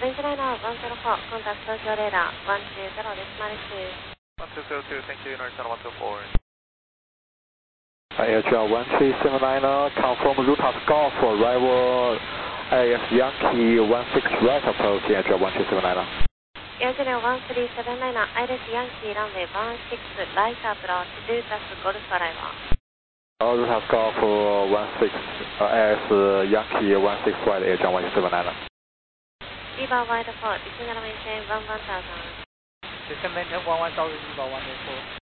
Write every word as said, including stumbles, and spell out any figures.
Orangeliner one zero four, contact Tokyo radar one two zero decimal two. one two zero two, thank you, Orangeliner one two four. Air Trail one three seven nine, confirm route of Golf for arrival A F Yankee one six right approach, Air Trail one three seven nine. Air Trail one three seven nine, Iris Yankee runway one six right approach, route of Golf arrival. Uh, route of Golf one six, uh, A S Yankee one six right, Air Trail one three seven nine. Viva Wide four, descend and maintain one one thousand. Descend maintain one one thousand, Viva one eight four.